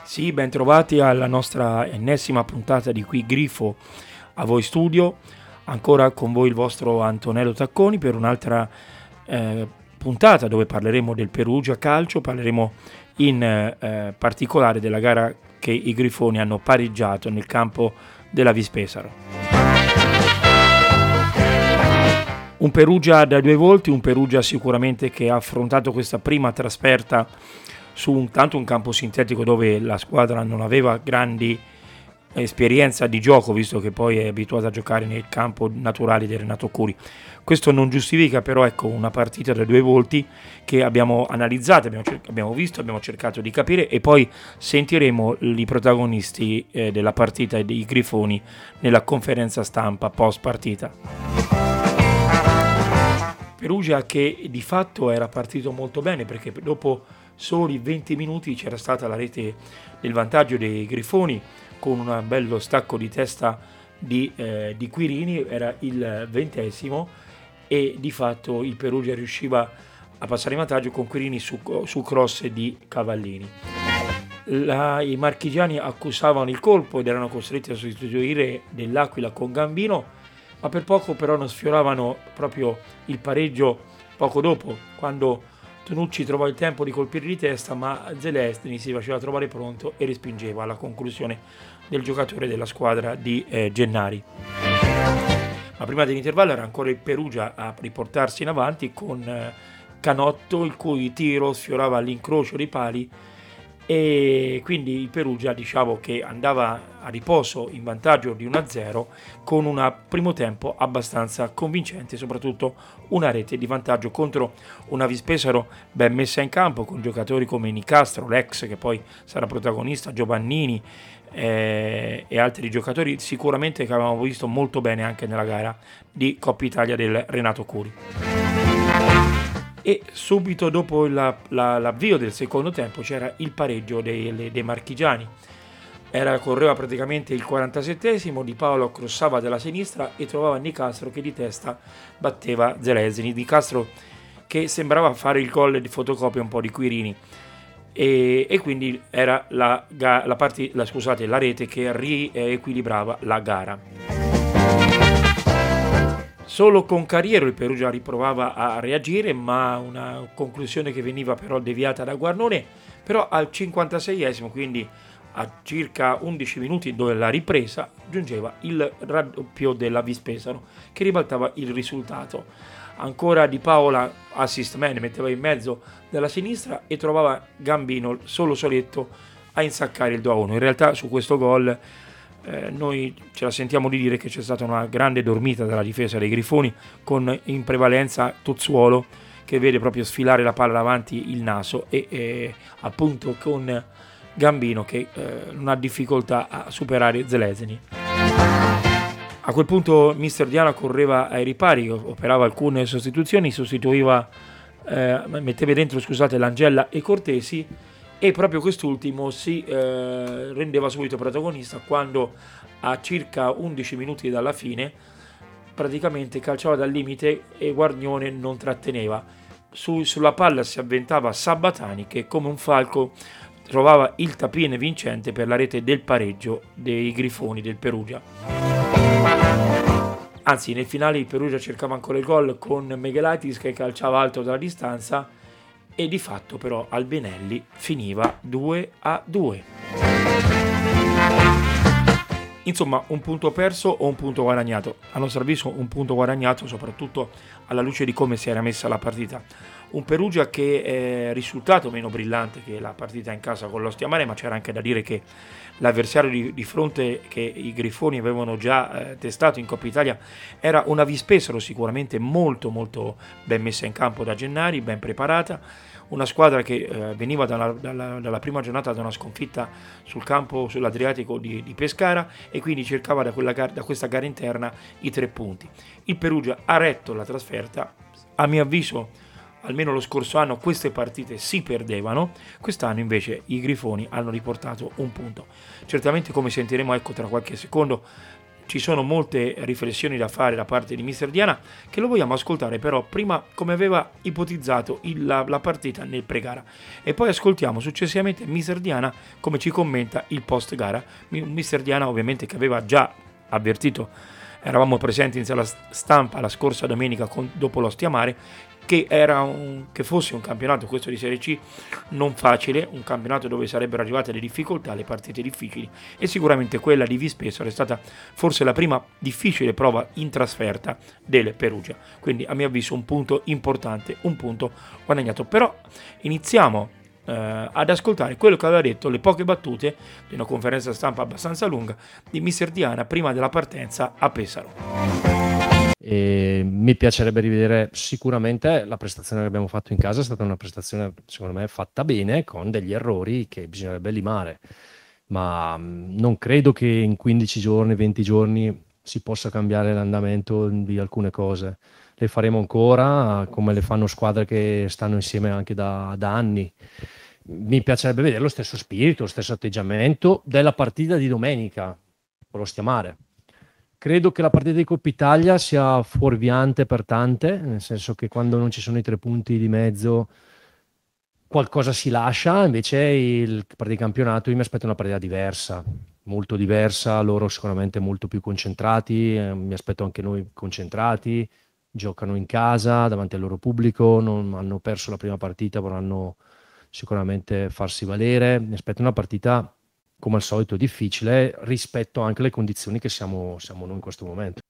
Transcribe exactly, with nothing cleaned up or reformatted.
Sì, ben trovati alla nostra ennesima puntata di Qui Grifo a voi studio. Ancora con voi il vostro Antonello Tacconi per un'altra eh, puntata dove parleremo del Perugia Calcio, parleremo in eh, particolare della gara che i Grifoni hanno pareggiato nel campo della Vispesaro. Un Perugia da due volti, un Perugia sicuramente che ha affrontato questa prima trasferta su un, tanto un campo sintetico dove la squadra non aveva grandi esperienza di gioco, visto che poi è abituata a giocare nel campo naturale di Renato Curi. Questo non giustifica però ecco una partita da due volti che abbiamo analizzato, abbiamo, cer- abbiamo visto, abbiamo cercato di capire e poi sentiremo i protagonisti eh, della partita e dei Grifoni nella conferenza stampa post partita. Perugia che di fatto era partito molto bene perché dopo soli venti minuti c'era stata la rete del vantaggio dei Grifoni con un bello stacco di testa di, eh, di Quirini, era il ventesimo e di fatto il Perugia riusciva a passare in vantaggio con Quirini su, su cross di Cavallini. La, I marchigiani accusavano il colpo ed erano costretti a sostituire dell'Aquila con Gambino, ma per poco però non sfioravano proprio il pareggio poco dopo, quando Tonucci trovò il tempo di colpire di testa, ma Zelestini si faceva trovare pronto e respingeva la conclusione del giocatore della squadra di eh, Gennari. Ma prima dell'intervallo era ancora il Perugia a riportarsi in avanti con eh, Canotto, il cui tiro sfiorava l'incrocio dei pali e quindi il Perugia diciamo che andava a riposo in vantaggio di uno a zero con un primo tempo abbastanza convincente, soprattutto una rete di vantaggio contro una Vispesaro ben messa in campo con giocatori come Nicastro, l'ex che poi sarà protagonista, Giovannini eh, e altri giocatori sicuramente che avevamo visto molto bene anche nella gara di Coppa Italia del Renato Curi. E subito dopo la, la, l'avvio del secondo tempo c'era il pareggio dei, dei marchigiani. Era, correva praticamente il quarantasettesimo, Di Paolo crossava dalla sinistra e trovava Nicastro che di testa batteva Zelesini. Nicastro che sembrava fare il gol di fotocopia un po' di Quirini e, e quindi era la, la, parti, la, scusate, la rete che riequilibrava la gara. Solo con Carriero il Perugia riprovava a reagire, ma una conclusione che veniva però deviata da Guarnone, però al cinquantaseiesimo, quindi a circa undici minuti dalla ripresa, giungeva il raddoppio della Vispesaro che ribaltava il risultato. Ancora Di Paola, assist man, metteva in mezzo dalla sinistra e trovava Gambino solo soletto a insaccare il due a uno. In realtà su questo gol Eh, noi ce la sentiamo di dire che c'è stata una grande dormita dalla difesa dei Grifoni con in prevalenza Tozzuolo che vede proprio sfilare la palla davanti il naso e eh, appunto con Gambino che eh, non ha difficoltà a superare Zelesini. A quel punto mister Diana correva ai ripari, operava alcune sostituzioni, sostituiva eh, metteva dentro scusate Langella e Cortesi e proprio quest'ultimo si eh, rendeva subito protagonista quando a circa undici minuti dalla fine praticamente calciava dal limite e Guarnione non tratteneva. Su, sulla palla si avventava Sabatani che come un falco trovava il tapine vincente per la rete del pareggio dei Grifoni del Perugia. Anzi, nel finale il Perugia cercava ancora il gol con Megalaitis che calciava alto dalla distanza e di fatto però Albinelli finiva due a due. Insomma, un punto perso o un punto guadagnato? A nostro avviso un punto guadagnato, soprattutto alla luce di come si era messa la partita. Un Perugia che è risultato meno brillante che la partita in casa con l'Ostia Mare, ma c'era anche da dire che l'avversario di, di fronte che i Grifoni avevano già eh, testato in Coppa Italia era una Vispesaro sicuramente molto molto ben messa in campo da Gennari, ben preparata, una squadra che eh, veniva dalla, dalla, dalla prima giornata da una sconfitta sul campo sull'Adriatico di, di Pescara e quindi cercava da, quella, da questa gara interna i tre punti. Il Perugia ha retto la trasferta, a mio avviso almeno lo scorso anno queste partite si perdevano, quest'anno invece i Grifoni hanno riportato un punto. Certamente, come sentiremo ecco tra qualche secondo, ci sono molte riflessioni da fare da parte di mister Diana, che lo vogliamo ascoltare però prima come aveva ipotizzato il- la, la partita nel pre-gara, e poi ascoltiamo successivamente mister Diana come ci commenta il post gara. Mi- mister Diana ovviamente che aveva già avvertito, eravamo presenti in sala stampa la scorsa domenica con- dopo l'Ostia Mare, che, era un, che fosse un campionato, questo di Serie C, non facile, un campionato dove sarebbero arrivate le difficoltà, le partite difficili, e sicuramente quella di Vispesaro è stata forse la prima difficile prova in trasferta del Perugia. Quindi a mio avviso un punto importante, un punto guadagnato. Però iniziamo eh, ad ascoltare quello che aveva detto, le poche battute di una conferenza stampa abbastanza lunga di mister Diana prima della partenza a Pesaro. E mi piacerebbe rivedere sicuramente la prestazione che abbiamo fatto in casa. È stata una prestazione secondo me fatta bene, con degli errori che bisognerebbe limare, ma mh, non credo che in quindici giorni, venti giorni si possa cambiare l'andamento di alcune cose. Le faremo ancora come le fanno squadre che stanno insieme anche da, da anni. Mi piacerebbe vedere lo stesso spirito, lo stesso atteggiamento della partita di domenica con lo Stiamare. Credo che la partita di Coppa Italia sia fuorviante per tante, nel senso che quando non ci sono i tre punti di mezzo qualcosa si lascia. Invece il partita di campionato io mi aspetto una partita diversa, molto diversa, loro sicuramente molto più concentrati, eh, mi aspetto anche noi concentrati, giocano in casa davanti al loro pubblico, non hanno perso la prima partita, vorranno sicuramente farsi valere. Mi aspetto una partita come al solito difficile rispetto anche alle condizioni che siamo, siamo noi in questo momento.